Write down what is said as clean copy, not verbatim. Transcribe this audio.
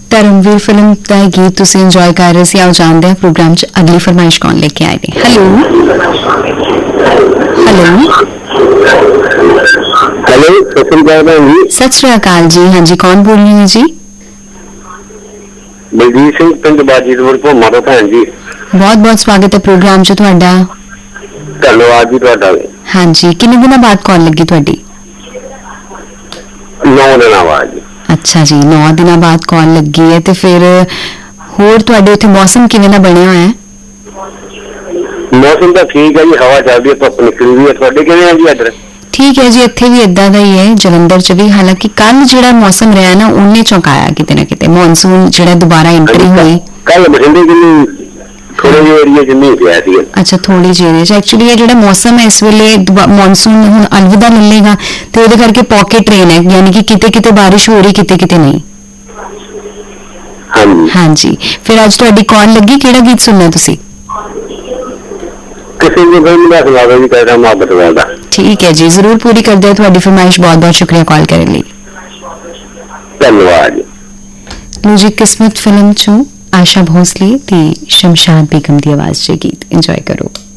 Dharamvir film ਦਾ ਗੀਤ ਤੁਸੀਂ enjoy ਕਰ ਰਹੇ ਸੀ। ਆਓ ਜਾਣਦੇ ਹਾਂ ਪ੍ਰੋਗਰਾਮ 'ਚ ਅਗਲੀ ਫਰਮਾਇਸ਼ ਕੌਣ ਲੈ ਕੇ ਆਏ ਨੇ। ਹੈਲੋ ਹੈਲੋ ਹੈਲੋ, ਸਤਿ ਸ਼੍ਰੀ ਅਕਾਲ ਜੀ। ਹਾਂਜੀ, ਕੌਣ ਬੋਲ ਰਹੇ ਹੋ ਜੀ? ਬਲਜੀਤ ਸਿੰਘ ਪਿੰਡ ਬਾਜੀਦਪੁਰ ਭੋਮਾ ਤੋਂ ਭੈਣ ਜੀ। ਬਹੁਤ ਬਹੁਤ ਸਵਾਗਤ ਹੈ ਪ੍ਰੋਗਰਾਮ 'ਚ ਤੁਹਾਡਾ। ਧੰਨਵਾਦ ਜੀ ਤੁਹਾਡਾ। ਹਾਂਜੀ, ਕਿੰਨੇ ਦਿਨਾਂ ਬਾਅਦ ਕਾਲ ਲੱਗੀ ਤੁਹਾਡੀ? 9 ਦਿਨਾਂ ਬਾਅਦ ਜੀ। ਅੱਛਾ ਜੀ, 9 ਦਿਨਾਂ ਬਾਅਦ ਕਾਲ ਲੱਗੀ ਹੈ। ਤੇ ਫਿਰ ਹੋਰ ਤੁਹਾਡੇ ਉੱਥੇ ਮੌਸਮ ਕਿਵੇਂ ਦਾ ਬਣਿਆ ਹੋਇਆ ਹੈ? ਮੌਸਮ ਤਾਂ ਠੀਕ ਹੈ ਜੀ, ਹਵਾ ਚੱਲਦੀ ਹੈ, ਧੁੱਪ ਨਿਕਲੀ ਹੋਈ ਹੈ। ਤੁਹਾਡੇ ਕਿਵੇਂ ਹੈ ਜੀ ਇੱਧਰ? ਠੀਕ ਹੈ ਜੀ, ਇੱਥੇ ਵੀ ਇਦਾਂ ਦਾ ਹੀ ਹੈ, ਜਲੰਧਰ 'ਚ ਵੀ। ਹਾਲਾਂਕਿ ਕੱਲ ਜਿਹੜਾ ਮੌਸਮ ਰਿਹਾ ਨਾ, ਉਹਨੇ ਚੌਂਕਾਇਆ ਕਿਤੇ ਨਾ ਕਿਤੇ। ਮੌਨਸੂਨ ਜਿਹੜਾ ਦੁਬਾਰਾ ਐਂਟਰੀ ਹੋਈ ਕੱਲ ਬਠਿੰਡੇ ਜਿੰਨੀ ਥੋੜੇ ਜਿਹੇ ਏਰੀਆ ਚ ਨਹੀਂ ਪਿਆ ਸੀ। ਅੱਛਾ, ਥੋੜੀ ਜਿਹੀ ਏਰੀਆ 'ਚ। ਐਕਚੁਅਲੀ ਇਹ ਜਿਹੜਾ ਮੌਸਮ ਹੈ ਇਸ ਵੇਲੇ ਮੌਨਸੂਨ ਹੁਣ ਅਲਵਿਦਾ ਮਿਲੇਗਾ ਤੇ ਉਹਦੇ ਕਰਕੇ ਪੌਕੇਟ ਰੇਨ ਹੈ, ਯਾਨੀ ਕਿ ਕਿਤੇ ਕਿਤੇ ਬਾਰਿਸ਼ ਹੋ ਰਹੀ, ਕਿਤੇ ਕਿਤੇ ਨਹੀਂ। ਹਾਂਜੀ, ਫਿਰ ਅੱਜ ਤੁਹਾਡੀ ਕਾਲ ਲੱਗੀ, ਕਿਹੜਾ ਗੀਤ ਸੁਣਨਾ ਤੁਸੀਂ? ਕਿਸੇ ਨੂੰ ਫਿਲਮ ਦਾ ਸੁਣਾ ਦਿਓ ਜੀ, ਕਹਿਦਾ ਮੁਹੱਬਤ ਦਾ। ਠੀਕ ਹੈ ਜੀ, ਜ਼ਰੂਰ ਪੂਰੀ ਕਰਦੇ ਹਾਂ ਤੁਹਾਡੀ ਫਰਮਾਇਸ਼। ਬਹੁਤ ਬਹੁਤ ਸ਼ੁਕਰੀਆ ਕਾਲ ਕਰਨ ਲਈ। ਧੰਨਵਾਦ ਲੋ ਜੀ, ਕਿਸਮਤ ਫਿਲਮ 'ਚੋਂ ਆਸ਼ਾ ਭੋਸਲੇ ਤੇ ਸ਼ਮਸ਼ਾਦ ਬੇਗਮ ਦੀ ਆਵਾਜ਼ 'ਚ ਗੀਤ ਇੰਜੋਏ ਕਰੋ।